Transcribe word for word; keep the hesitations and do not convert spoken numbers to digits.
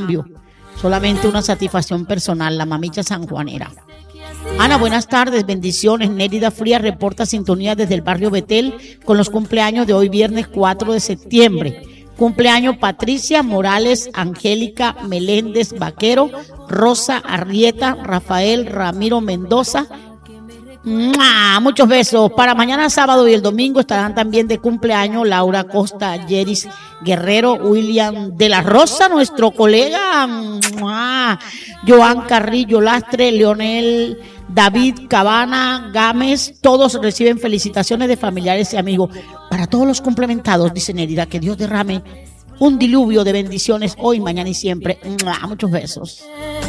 cambio, solamente una satisfacción personal, la mamicha sanjuanera. Ana, buenas tardes, bendiciones. Nérida Frías reporta sintonía desde el barrio Betel con los cumpleaños de hoy viernes cuatro de septiembre. Cumpleaños Patricia Morales, Angélica Meléndez Vaquero, Rosa Arrieta, Rafael Ramiro Mendoza. ¡Mua! Muchos besos. Para mañana sábado y el domingo estarán también de cumpleaños Laura Costa, Yeris Guerrero, William de la Rosa, nuestro colega, ¡mua! Joan Carrillo Lastre, Leonel David Cabana Gámez, todos reciben felicitaciones de familiares y amigos. Para todos los complementados, dice Nérida, que Dios derrame un diluvio de bendiciones hoy, mañana y siempre. ¡Mua! Muchos besos.